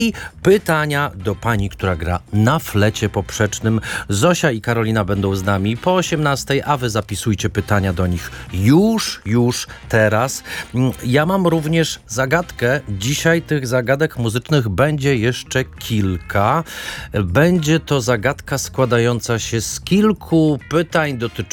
I pytania do pani, która gra na flecie poprzecznym. Zosia i Karolina będą z nami po 18:00, a wy zapisujcie pytania do nich już teraz. Ja mam również zagadkę. Dzisiaj tych zagadek muzycznych będzie jeszcze kilka. Będzie to zagadka składająca się z kilku pytań dotyczących